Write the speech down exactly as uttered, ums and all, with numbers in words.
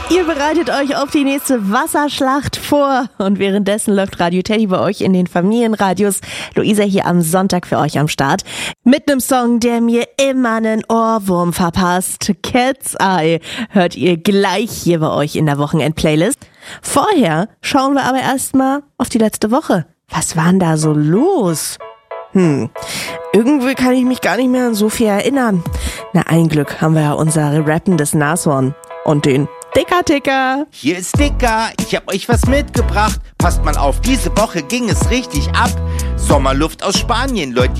Ihr bereitet euch auf die nächste Wasserschlacht vor und währenddessen läuft Radio Teddy bei euch in den Familienradios. Luisa hier am Sonntag für euch am Start mit einem Song, der mir immer einen Ohrwurm verpasst. Cat's Eye hört ihr gleich hier bei euch in der Wochenend-Playlist. Vorher schauen wir aber erstmal auf die letzte Woche. Was war denn da so los? Hm, irgendwie kann ich mich gar nicht mehr an so viel erinnern. Na, ein Glück haben wir ja unser rappendes Nashorn und den Dicker-Ticker. Hier ist Dicker, ich hab euch was mitgebracht. Passt mal auf, diese Woche ging es richtig ab. Sommerluft aus Spanien, Leute, die